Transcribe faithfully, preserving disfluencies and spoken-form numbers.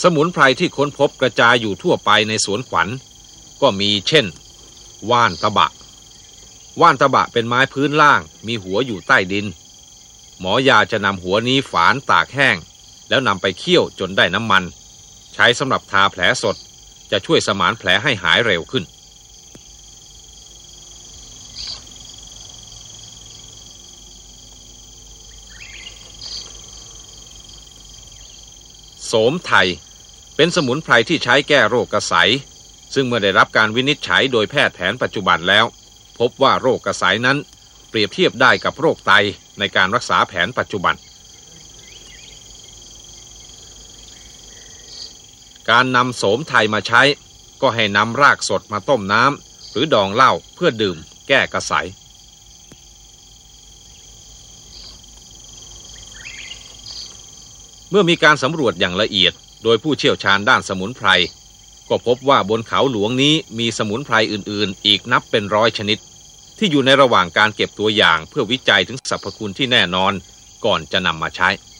สมุนไพรที่ค้นพบกระจายอยู่ทั่วไปในสวนขวัญก็มีเช่นว่านตะบะว่านตะบะเป็นไม้พื้นล่างมีหัวอยู่ใต้ดินหมอยาจะนำหัวนี้ฝานตากแห้งแล้วนำไปเคี่ยวจนได้น้ำมันใช้สำหรับทาแผลสดจะช่วยสมานแผลให้หายเร็วขึ้นโสมไทยเป็นสมุนไพรที่ใช้แก้โรคกระใสซึ่งเมื่อได้รับการวินิจฉัยโดยแพทย์แผนปัจจุบันแล้วพบว่าโรคกระใสนั้นเปรียบเทียบได้กับโรคไตในการรักษาแผนปัจจุบันการนำโสมไทยมาใช้ก็ให้นำรากสดมาต้มน้ำหรือดองเหล้าเพื่อดื่มแก้กระใสเมื่อมีการสำรวจอย่างละเอียดโดยผู้เชี่ยวชาญด้านสมุนไพรก็พบว่าบนเขาหลวงนี้มีสมุนไพรอื่นๆอีกนับเป็นร้อยชนิดที่อยู่ในระหว่างการเก็บตัวอย่างเพื่อวิจัยถึงสรรพคุณที่แน่นอนก่อนจะนำมาใช้